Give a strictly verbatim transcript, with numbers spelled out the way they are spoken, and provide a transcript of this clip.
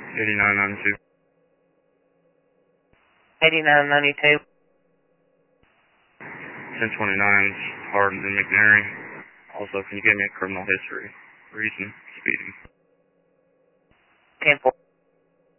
eighty-nine ninety-two. eighty-nine ninety-two. ten twenty-nine is Hardin and McNary. Also, can you give me a criminal history reason speeding? ten four.